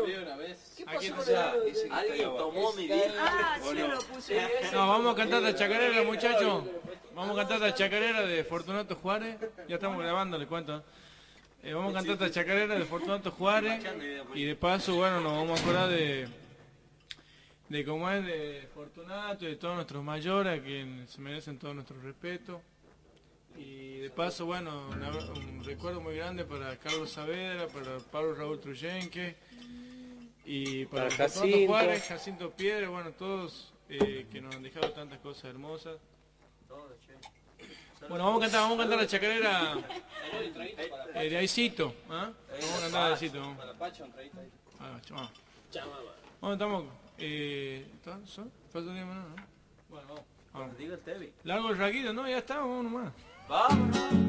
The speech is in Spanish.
una vez. ¿Qué Aquí pasó está. con el- Dice que Alguien está abajo. tomó mi vieja. Ah, sí, lo puse. No, vamos a cantar la chacarera, muchachos. Vamos a cantar la chacarera de Fortunato Juárez. Ya estamos grabando, les cuento. Vamos a cantar la chacarera de Fortunato Juárez. Y de paso, bueno, nos vamos a acordar de cómo es de Fortunato y de todos nuestros mayores, a quienes se merecen todo nuestro respeto. Y de paso, bueno, un recuerdo muy grande para Carlos Saavedra, para Pablo Raúl Truyenque y para Fortunato Jacinto. Juárez, Jacinto Piedra, bueno, todos que nos han dejado tantas cosas hermosas. Bueno, vamos a cantar la chacarera de Aicito. ¿Ah? Vamos a cantar de Aicito. Vamos. Para Pacho, un traguito ahí. Vamos. Chamama. Vamos, estamos. ¿Falta tiempo? No, ¿no? Bueno, vamos. Vamos. Diga el Tevi. Largo el raquito, no, ya está, vamos nomás. Vámonos.